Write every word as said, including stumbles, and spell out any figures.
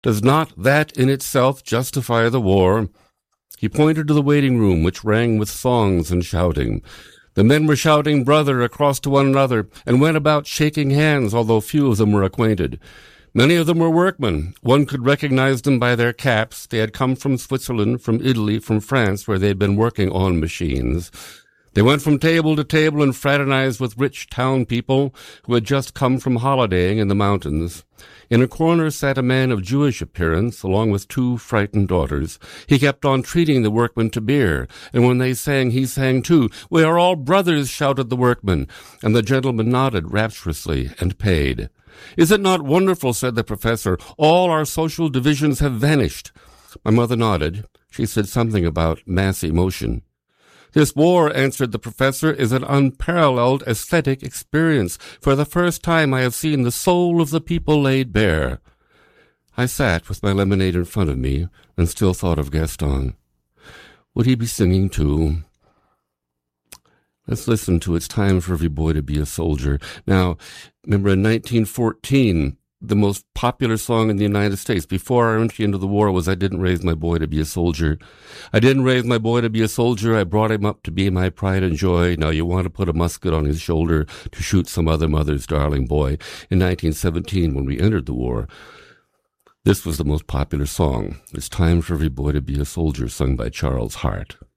Does not that in itself justify the war? He pointed to the waiting room, which rang with songs and shouting. The men were shouting brother across to one another, and went about shaking hands, although few of them were acquainted. Many of them were workmen. One could recognize them by their caps. They had come from Switzerland, from Italy, from France, where they had been working on machines. They went from table to table and fraternized with rich town people who had just come from holidaying in the mountains. In a corner sat a man of Jewish appearance, along with two frightened daughters. He kept on treating the workmen to beer, and when they sang, he sang too. "We are all brothers," shouted the workmen, and the gentleman nodded rapturously and paid. "Is it not wonderful?" said the professor. "All our social divisions have vanished." My mother nodded. She said something about mass emotion. "This war," answered the professor, "is an unparalleled aesthetic experience. For the first time I have seen the soul of the people laid bare." I sat with my lemonade in front of me and still thought of Gaston. Would he be singing too? Let's listen to It's Time for Every Boy to Be a Soldier. Now, remember in nineteen fourteen, the most popular song in the United States before our entry into the war was I Didn't Raise My Boy to Be a Soldier. I didn't raise my boy to be a soldier. I brought him up to be my pride and joy. Now you want to put a musket on his shoulder to shoot some other mother's darling boy. In nineteen seventeen, when we entered the war, this was the most popular song. It's Time for Every Boy to Be a Soldier, sung by Charles Hart.